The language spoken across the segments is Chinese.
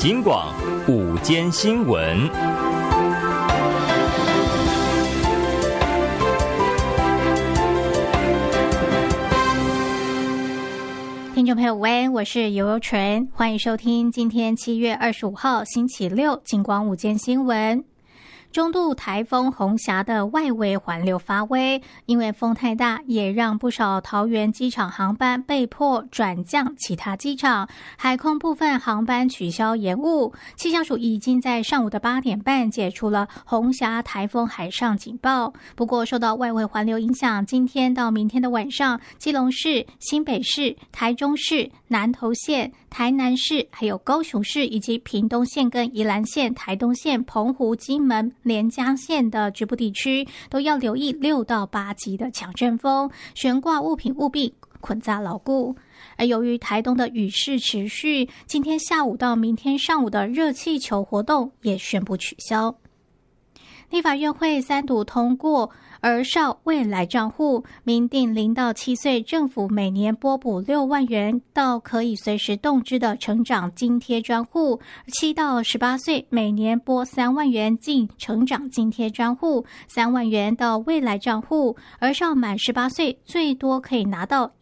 金广午间新闻。 听众朋友，我是游游纯，欢迎收听今天7月25号星期六金广午间新闻。中度台风红霞的外围环流发威，因为风太大，也让不少桃园机场航班被迫转降其他机场，海空部分航班取消延误。气象署已经在上午的8点半解除了红霞台风海上警报。不过受到外围环流影响，今天到明天的晚上，基隆市、新北市、台中市、南投县、台南市、还有高雄市以及屏东县跟宜兰县、台东县、澎湖、金门、连江县的局部地区都要留意6到8级的强阵风，悬挂物品务必捆扎牢固。而由于台东的雨势持续，今天下午到明天上午的热气球活动也宣布取消。立法院会3读通过儿少未来账户，明定0到7岁政府每年拨补6万元到可以随时动支的成长津贴专户，7到18岁每年拨3万元进成长津贴专户，3万元到未来账户，儿少满18岁最多可以拿到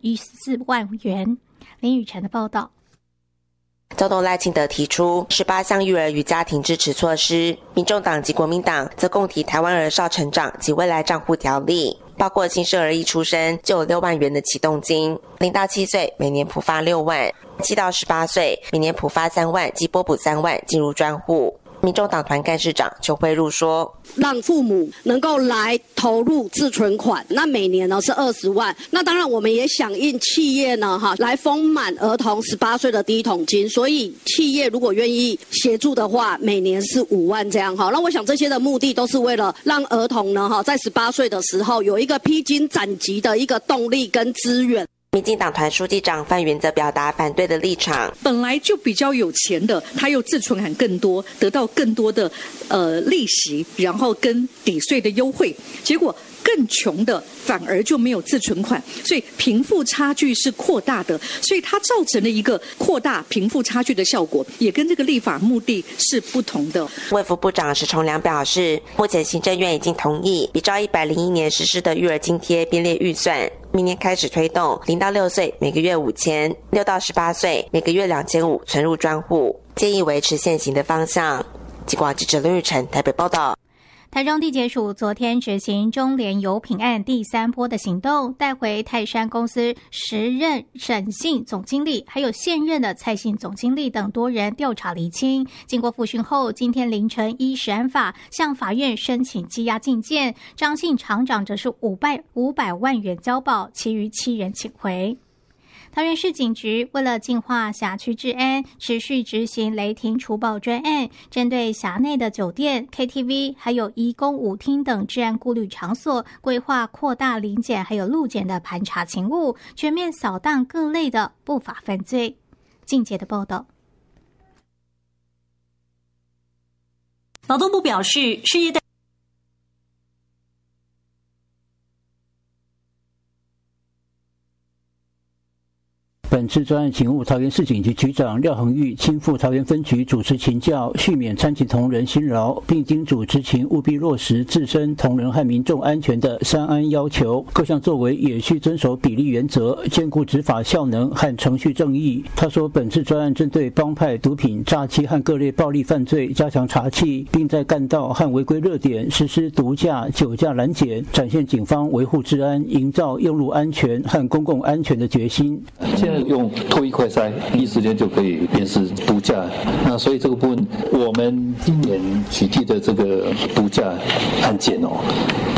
114万元。林雨晨的报道。 总统赖清德提出18项育儿与家庭支持措施，民众党及国民党则共提台湾儿少成长及未来账户条例，包括新生儿一出生就有6万元的启动金，0到7岁每年普发6万，7到18岁每年普发3万及拨补3万进入专户。民众党团干事长邱慧茹说， 让父母能够来投入自存款，那每年呢是20万。那当然我们也响应企业呢来丰满儿童18岁的第一桶金，所以企业如果愿意协助的话，每年是5万这样。那我想这些的目的都是为了让儿童呢在18岁的时候有一个披荆斩棘的一个动力跟资源。 民进党团书记长范云则表达反对的立场， 本来就比较有钱的，他又自存款更多，得到更多的利息，然后跟抵税的优惠，结果更穷的反而就没有自存款，所以贫富差距是扩大的，所以它造成了一个扩大贫富差距的效果，也跟这个立法目的是不同的。 卫福部长石崇良表示，目前行政院已经同意比照101年实施的育儿津贴编列预算，明年开始推动0到6岁每个月5000，6到18岁每个月2500存入专户，建议维持现行的方向。金广记者林玉成台北报道。 台中地检署昨天执行中联油品案第3波的行动，带回泰山公司10任沈姓总经理，还有现任的蔡姓总经理等多人调查厘清。经过复讯后，今天凌晨依食安法向法院申请羁押禁见，张姓厂长则是500万元交保，其余7人请回。桃园市警局为了净化辖区治安，持续执行雷霆除暴专案，针对辖内的酒店、KTV 还有移工舞厅等治安顾虑场所，规划扩大临检还有路检的盘查勤务，全面扫荡各类的不法犯罪。进阶的报道。 劳动部表示，事业本次专案勤务，桃园市警局局长廖恒玉亲赴桃园分局主持勤教，续免参勤同仁辛劳，并叮嘱执勤务必落实自身、同仁和民众安全的3安要求，各项作为也需遵守比例原则，兼顾执法效能和程序正义。他说，本次专案针对帮派、毒品、诈欺和各类暴力犯罪加强查缉，并在干道和违规热点实施毒驾、酒驾拦检，展现警方维护治安、营造用路安全和公共安全的决心。 现在用唾液快筛，第一时间就可以辨识毒驾。那所以这个部分，我们今年取缔的这个毒驾案件